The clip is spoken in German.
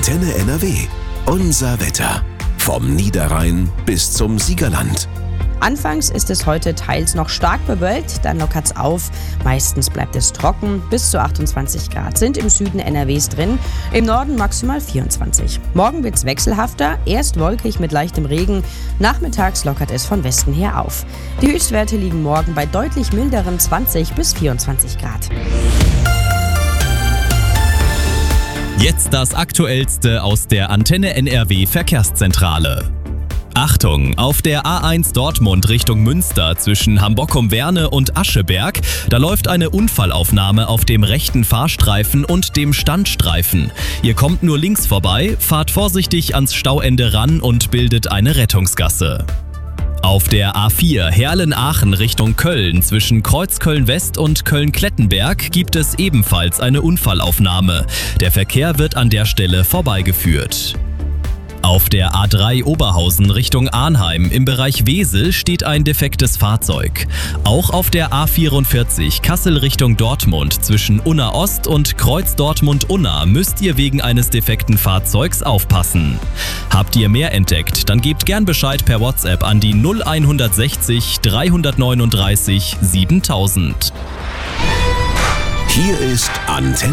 Antenne NRW. Unser Wetter. Vom Niederrhein bis zum Siegerland. Anfangs ist es heute teils noch stark bewölkt, dann lockert es auf. Meistens bleibt es trocken, bis zu 28 Grad sind im Süden NRWs drin, im Norden maximal 24. Morgen wird es wechselhafter, erst wolkig mit leichtem Regen, nachmittags lockert es von Westen her auf. Die Höchstwerte liegen morgen bei deutlich milderen 20 bis 24 Grad. Jetzt das Aktuellste aus der Antenne NRW Verkehrszentrale. Achtung, auf der A1 Dortmund Richtung Münster zwischen Hamborkum-Werne und Ascheberg, da läuft eine Unfallaufnahme auf dem rechten Fahrstreifen und dem Standstreifen. Ihr kommt nur links vorbei, fahrt vorsichtig ans Stauende ran und bildet eine Rettungsgasse. Auf der A4 Herlen-Aachen Richtung Köln zwischen Kreuzköln-West und Köln-Klettenberg gibt es ebenfalls eine Unfallaufnahme. Der Verkehr wird an der Stelle vorbeigeführt. Auf der A3 Oberhausen Richtung Arnheim im Bereich Wesel steht ein defektes Fahrzeug. Auch auf der A44 Kassel Richtung Dortmund zwischen Unna Ost und Kreuz Dortmund-Unna müsst ihr wegen eines defekten Fahrzeugs aufpassen. Habt ihr mehr entdeckt, dann gebt gern Bescheid per WhatsApp an die 0160 339 7000. Hier ist Antenne